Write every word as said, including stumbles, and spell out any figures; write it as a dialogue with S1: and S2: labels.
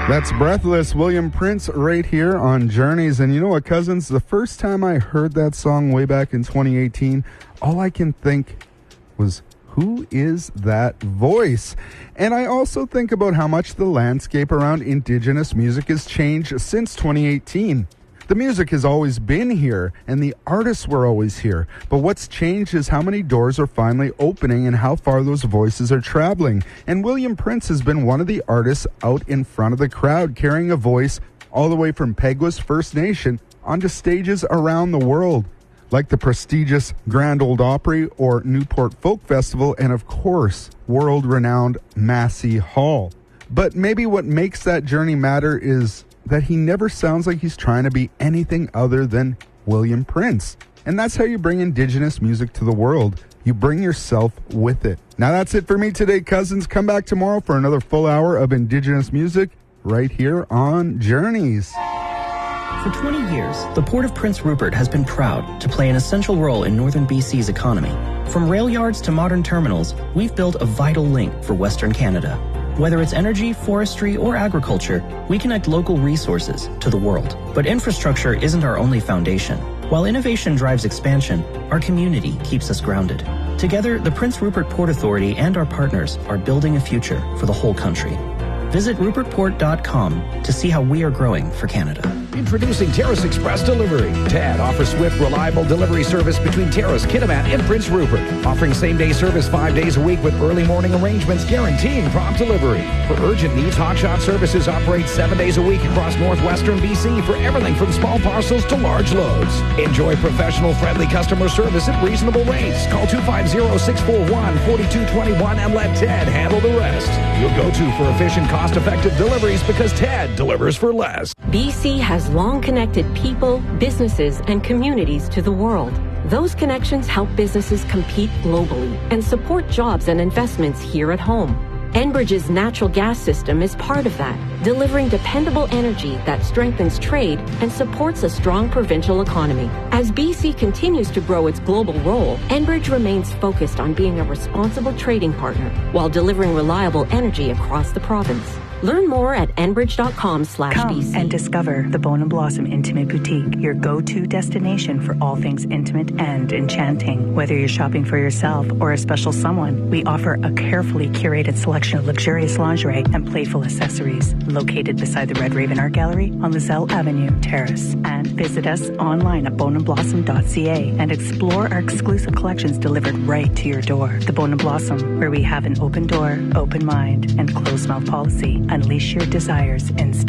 S1: That's Breathless, William Prince, right here on Journeys. And you know what, cousins? The first time I heard that song way back in twenty eighteen, all I can think was, who is that voice? And I also think about how much the landscape around Indigenous music has changed since twenty eighteen. The music has always been here, and the artists were always here. But what's changed is how many doors are finally opening and how far those voices are traveling. And William Prince has been one of the artists out in front of the crowd, carrying a voice all the way from Peguis First Nation onto stages around the world, like the prestigious Grand Ole Opry or Newport Folk Festival, and of course, world-renowned Massey Hall. But maybe what makes that journey matter is that he never sounds like he's trying to be anything other than William Prince. And that's how you bring Indigenous music to the world. You bring yourself with it. Now that's it for me today, cousins. Come back tomorrow for another full hour of Indigenous music right here on Journeys.
S2: For twenty years, the Port of Prince Rupert has been proud to play an essential role in northern B C's economy. From rail yards to modern terminals, we've built a vital link for Western Canada. Whether it's energy, forestry, or agriculture, we connect local resources to the world. But infrastructure isn't our only foundation. While innovation drives expansion, our community keeps us grounded. Together, the Prince Rupert Port Authority and our partners are building a future for the whole country. Visit rupert port dot com to see how we are growing for Canada.
S3: Introducing Terrace Express Delivery. T A D offers swift, reliable delivery service between Terrace, Kitimat, and Prince Rupert. Offering same-day service five days a week with early morning arrangements guaranteeing prompt delivery. For urgent needs, Hotshot Services operates seven days a week across northwestern B C for everything from small parcels to large loads. Enjoy professional, friendly customer service at reasonable rates. Call two five zero, six four one, four two two one and let Ted handle the rest. Your go-to for efficient, cost-effective deliveries because Ted delivers for less.
S4: B C has long connected people, businesses, and communities to the world. Those connections help businesses compete globally and support jobs and investments here at home. Enbridge's natural gas system is part of that, delivering dependable energy that strengthens trade and supports a strong provincial economy. As B C continues to grow its global role, Enbridge remains focused on being a responsible trading partner while delivering reliable energy across the province. Learn more at enbridge.com slash BC.
S5: Come and discover the Bone and Blossom Intimate Boutique, your go-to destination for all things intimate and enchanting. Whether you're shopping for yourself or a special someone, we offer a carefully curated selection of luxurious lingerie and playful accessories. Located beside the Red Raven Art Gallery on Lizelle Avenue, Terrace. And visit us online at bone and blossom dot c a and explore our exclusive collections delivered right to your door. The Bone and Blossom, where we have an open door, open mind, and closed mouth policy. Unleash your desires in style.